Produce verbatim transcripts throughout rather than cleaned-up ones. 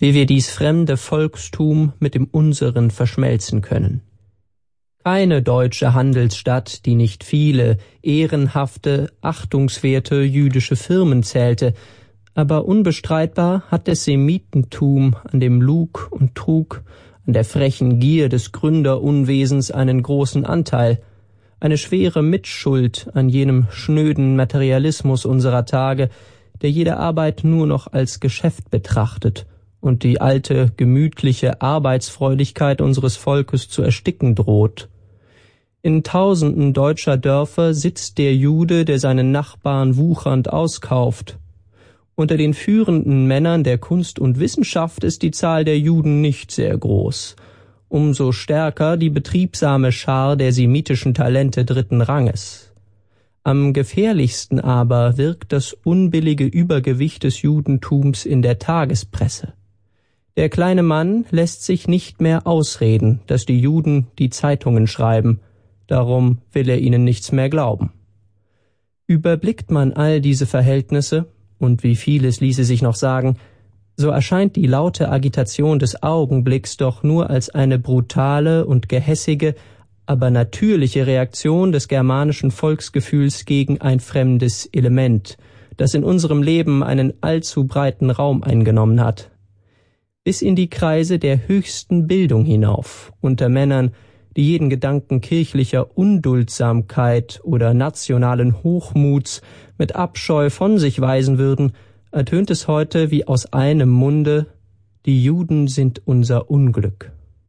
wie wir dies fremde Volkstum mit dem unseren verschmelzen können. Keine deutsche Handelsstadt, die nicht viele ehrenhafte, achtungswerte jüdische Firmen zählte, aber unbestreitbar hat das Semitentum an dem Lug und Trug, an der frechen Gier des Gründerunwesens einen großen Anteil, eine schwere Mitschuld an jenem schnöden Materialismus unserer Tage, der jede Arbeit nur noch als Geschäft betrachtet und die alte, gemütliche Arbeitsfreudigkeit unseres Volkes zu ersticken droht. In tausenden deutscher Dörfer sitzt der Jude, der seinen Nachbarn wuchernd auskauft. Unter den führenden Männern der Kunst und Wissenschaft ist die Zahl der Juden nicht sehr groß. Umso stärker die betriebsame Schar der semitischen Talente dritten Ranges. Am gefährlichsten aber wirkt das unbillige Übergewicht des Judentums in der Tagespresse. Der kleine Mann lässt sich nicht mehr ausreden, dass die Juden die Zeitungen schreiben, darum will er ihnen nichts mehr glauben. Überblickt man all diese Verhältnisse, und wie vieles ließe sich noch sagen, so erscheint die laute Agitation des Augenblicks doch nur als eine brutale und gehässige, aber natürliche Reaktion des germanischen Volksgefühls gegen ein fremdes Element, das in unserem Leben einen allzu breiten Raum eingenommen hat. Bis in die Kreise der höchsten Bildung hinauf, unter Männern, die jeden Gedanken kirchlicher Unduldsamkeit oder nationalen Hochmuts mit Abscheu von sich weisen würden, ertönt es heute wie aus einem Munde: Die Juden sind unser Unglück.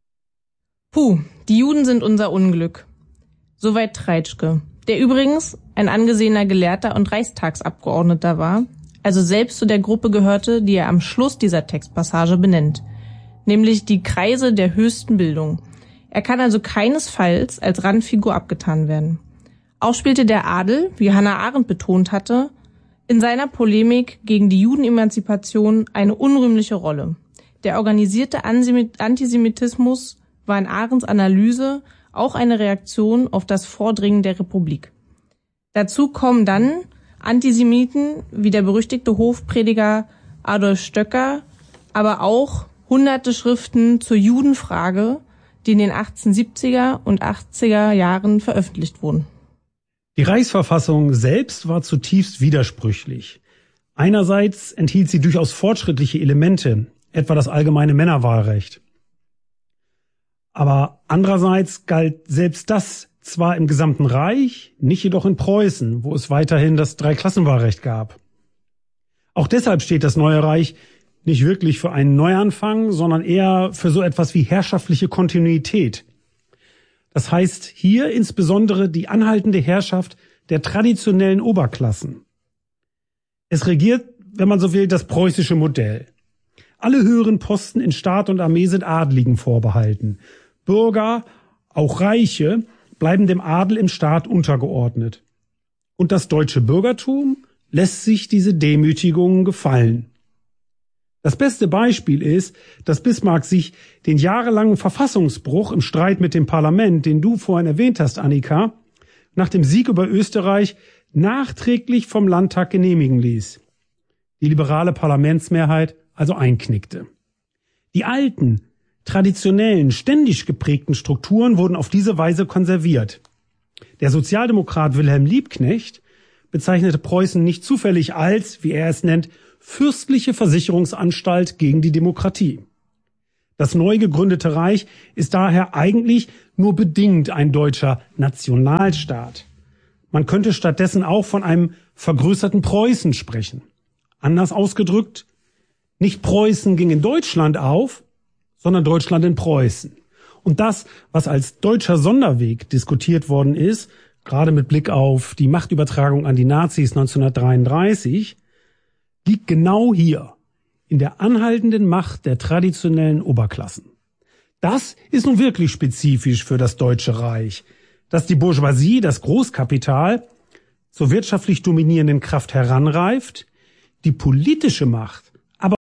Puh, die Juden sind unser Unglück. Soweit Treitschke, der übrigens ein angesehener Gelehrter und Reichstagsabgeordneter war, also selbst zu der Gruppe gehörte, die er am Schluss dieser Textpassage benennt, nämlich die Kreise der höchsten Bildung. Er kann also keinesfalls als Randfigur abgetan werden. Auch spielte der Adel, wie Hannah Arendt betont hatte, in seiner Polemik gegen die Judenemanzipation eine unrühmliche Rolle. Der organisierte Antisemitismus war in Arendts Analyse auch eine Reaktion auf das Vordringen der Republik. Dazu kommen dann Antisemiten wie der berüchtigte Hofprediger Adolf Stöcker, aber auch hunderte Schriften zur Judenfrage, die in den achtzehnhundertsiebziger und achtziger Jahren veröffentlicht wurden. Die Reichsverfassung selbst war zutiefst widersprüchlich. Einerseits enthielt sie durchaus fortschrittliche Elemente, etwa das allgemeine Männerwahlrecht. Aber andererseits galt selbst das zwar im gesamten Reich, nicht jedoch in Preußen, wo es weiterhin das Dreiklassenwahlrecht gab. Auch deshalb steht das neue Reich nicht wirklich für einen Neuanfang, sondern eher für so etwas wie herrschaftliche Kontinuität. Das heißt hier insbesondere die anhaltende Herrschaft der traditionellen Oberklassen. Es regiert, wenn man so will, das preußische Modell. Alle höheren Posten in Staat und Armee sind Adligen vorbehalten. Bürger, auch Reiche, bleiben dem Adel im Staat untergeordnet. Und das deutsche Bürgertum lässt sich diese Demütigungen gefallen. Das beste Beispiel ist, dass Bismarck sich den jahrelangen Verfassungsbruch im Streit mit dem Parlament, den du vorhin erwähnt hast, Annika, nach dem Sieg über Österreich nachträglich vom Landtag genehmigen ließ. Die liberale Parlamentsmehrheit also einknickte. Die alten, traditionellen, ständisch geprägten Strukturen wurden auf diese Weise konserviert. Der Sozialdemokrat Wilhelm Liebknecht bezeichnete Preußen nicht zufällig als, wie er es nennt, fürstliche Versicherungsanstalt gegen die Demokratie. Das neu gegründete Reich ist daher eigentlich nur bedingt ein deutscher Nationalstaat. Man könnte stattdessen auch von einem vergrößerten Preußen sprechen. Anders ausgedrückt, nicht Preußen ging in Deutschland auf, sondern Deutschland in Preußen. Und das, was als deutscher Sonderweg diskutiert worden ist, gerade mit Blick auf die Machtübertragung an die Nazis neunzehnhundertdreiunddreißig, liegt genau hier, in der anhaltenden Macht der traditionellen Oberklassen. Das ist nun wirklich spezifisch für das Deutsche Reich, dass die Bourgeoisie, das Großkapital, zur wirtschaftlich dominierenden Kraft heranreift, die politische Macht